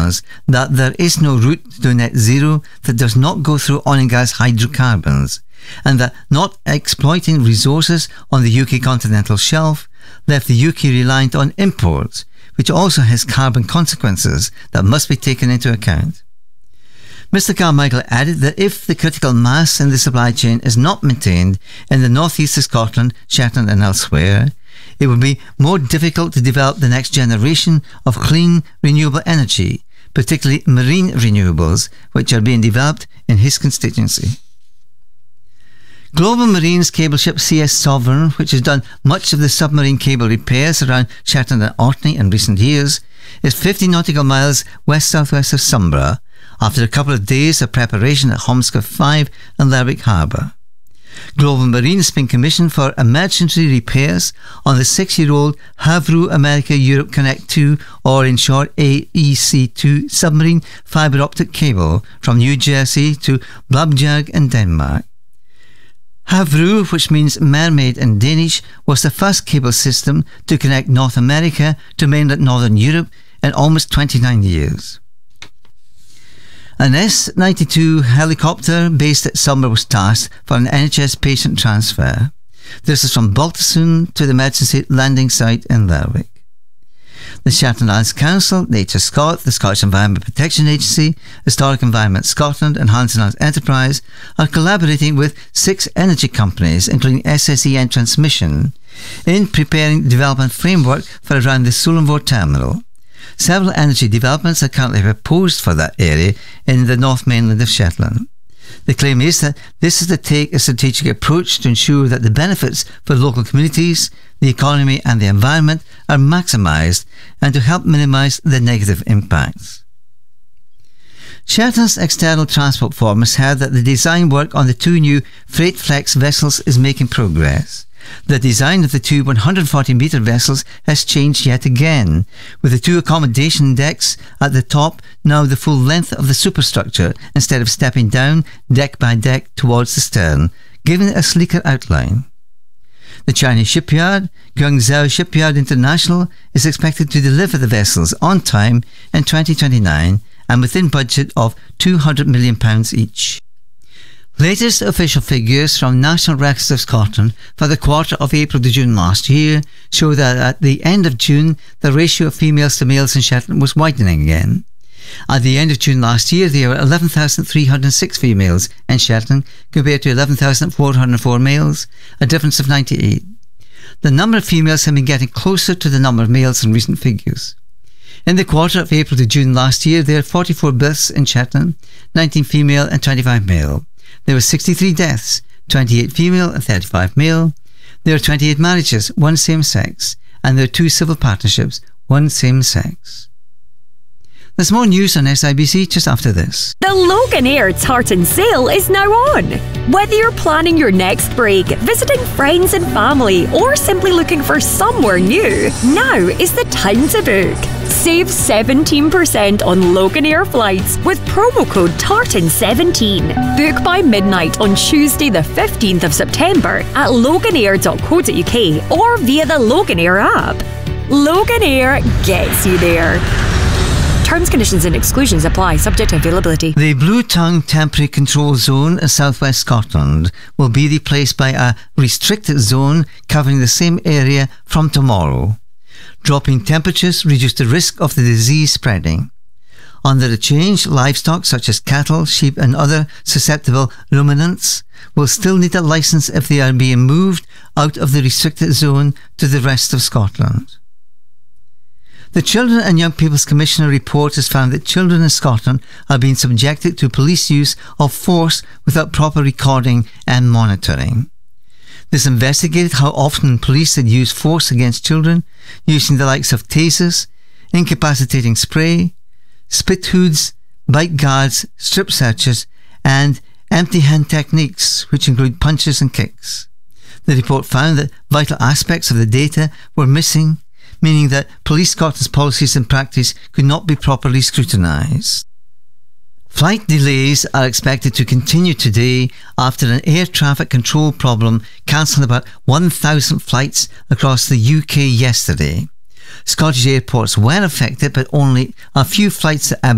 assurance that there is no route to net zero that does not go through oil and gas hydrocarbons, and that not exploiting resources on the UK continental shelf left the UK reliant on imports, which also has carbon consequences that must be taken into account. Mr Carmichael added that if the critical mass in the supply chain is not maintained in the northeast of Scotland, Shetland and elsewhere, it would be more difficult to develop the next generation of clean, renewable energy, particularly marine renewables, which are being developed in his constituency. Global Marine's cable ship CS Sovereign, which has done much of the submarine cable repairs around Shetland and Orkney in recent years, is 50 nautical miles west-southwest of Sombra, after a couple of days of preparation at Holmescliff 5 and Lerwick Harbour. Global Marine has been commissioned for emergency repairs on the 6-year-old Havre America Europe Connect 2, or in short AEC2, submarine fibre optic cable from New Jersey to Blabjerg in Denmark. Havre, which means mermaid in Danish, was the first cable system to connect North America to mainland Northern Europe in almost 29 years. An S-92 helicopter based at Sombra was tasked for an NHS patient transfer. This is from Baltusson to the emergency landing site in Lerwick. The Shetland Islands Council, Nature Scot, the Scottish Environment Protection Agency, Historic Environment Scotland and Hansen Islands Enterprise are collaborating with 6 energy companies, including SSEN Transmission, in preparing the development framework for around the Sullingvoort terminal. Several energy developments are currently proposed for that area in the North Mainland of Shetland. The claim is that this is to take a strategic approach to ensure that the benefits for local communities, the economy and the environment are maximised, and to help minimise the negative impacts. Shetland's External Transport Forum has heard that the design work on the 2 new Freight Flex vessels is making progress. The design of the 2 140-metre vessels has changed yet again, with the 2 accommodation decks at the top now the full length of the superstructure instead of stepping down deck by deck towards the stern, giving it a sleeker outline. The Chinese shipyard, Guangzhou Shipyard International, is expected to deliver the vessels on time in 2029 and within budget of £200 million each. Latest official figures from National Records of Scotland for the quarter of April to June last year show that at the end of June, the ratio of females to males in Shetland was widening again. At the end of June last year, there were 11,306 females in Shetland compared to 11,404 males, a difference of 98. The number of females have been getting closer to the number of males in recent figures. In the quarter of April to June last year, there were 44 births in Shetland, 19 female and 25 male. There were 63 deaths, 28 female and 35 male. There were 28 marriages, 1 same-sex, and there were 2 civil partnerships, 1 same-sex. There's more news on SIBC just after this. The Loganair Tartan Sale is now on. Whether you're planning your next break, visiting friends and family, or simply looking for somewhere new, now is the time to book. Save 17% on Loganair flights with promo code TARTAN17. Book by midnight on Tuesday the 15th of September at loganair.co.uk or via the Loganair app. Loganair gets you there. Terms, conditions and exclusions apply, subject to availability. The Blue Tongue Temporary Control Zone in southwest Scotland will be replaced by a restricted zone covering the same area from tomorrow. Dropping temperatures reduce the risk of the disease spreading. Under the change, livestock such as cattle, sheep and other susceptible ruminants will still need a licence if they are being moved out of the restricted zone to the rest of Scotland. The Children and Young People's Commissioner report has found that children in Scotland are being subjected to police use of force without proper recording and monitoring. This investigated how often police had used force against children, using the likes of tasers, incapacitating spray, spit hoods, bite guards, strip searches, and empty hand techniques, which include punches and kicks. The report found that vital aspects of the data were missing, meaning that Police Scotland's policies and practice could not be properly scrutinised. Flight delays are expected to continue today after an air traffic control problem cancelled about 1,000 flights across the UK yesterday. Scottish airports were affected, but only a few flights to